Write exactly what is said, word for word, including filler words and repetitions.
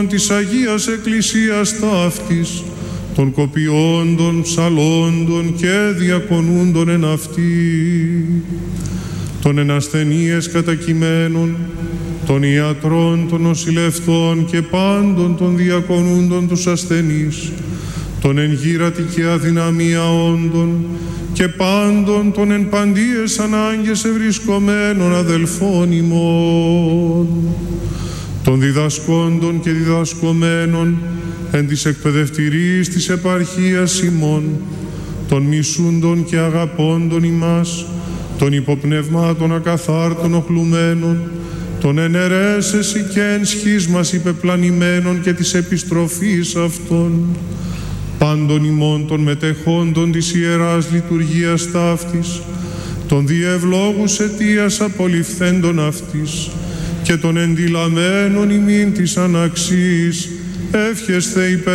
της Αγίας Εκκλησίας ταύτης, των κοπιόντων, ψαλόντων και διακονούντων εν αυτή, των εν ασθενείες κατακειμένων, των ιατρών, των νοσηλευτών και πάντων των διακονούντων τους ασθενείς, των εν γύρατη και αδυναμία όντων και πάντων των εν παντίες ανάγκες ευρισκομένων αδελφών ημών, των διδασκόντων και διδασκομένων εν της εκπαιδευτηρής της επαρχίας ημών, των μισούντων και αγαπώντων ημάς, των υποπνευμάτων ακαθάρτων οχλουμένων, των εν αιρέσεση και εν σχίσμας υπεπλανημένων και της επιστροφής αυτών, πάντων ημών των μετεχόντων της Ιεράς Λειτουργίας ταύτης, των διευλόγους αιτίας απολυφθέντων αυτής και των εντυλαμένων ημίν της αναξής, εύχεσθε υπερ